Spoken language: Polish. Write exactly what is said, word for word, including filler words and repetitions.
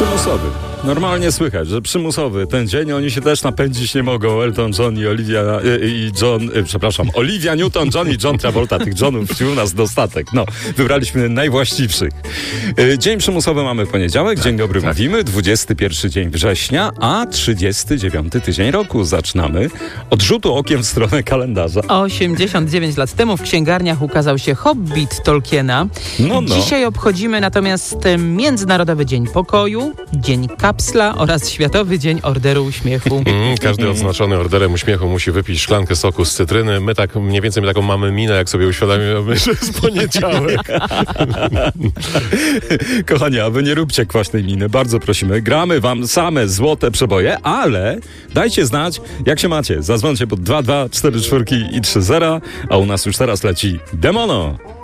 Przymusowy. Normalnie słychać, że przymusowy ten dzień, oni się też napędzić nie mogą. Elton John i Olivia i, i John, y, przepraszam, Olivia Newton-John i John Travolta. Tych Johnów u nas dostatek. No, wybraliśmy najwłaściwszych. Y, dzień przymusowy mamy w poniedziałek. Dzień dobry tak. mówimy. dwudziesty pierwszy dzień września, a trzydziesty dziewiąty tydzień roku. Zaczynamy od rzutu okiem w stronę kalendarza. osiemdziesiąt dziewięć lat temu w księgarniach ukazał się Hobbit Tolkiena. No, no. Dzisiaj obchodzimy natomiast Międzynarodowy Dzień Pokoju, Dzień Kapsla oraz Światowy Dzień Orderu Uśmiechu. Mm, każdy odznaczony orderem uśmiechu musi wypić szklankę soku z cytryny. My tak mniej więcej taką mamy minę, jak sobie uświadamiamy, że jest poniedziałek. Kochani, a wy nie róbcie kwaśnej miny, bardzo prosimy. Gramy wam same złote przeboje, ale dajcie znać, jak się macie. Zadzwońcie pod dwa dwa cztery cztery i trzy zero, a u nas już teraz leci Demono.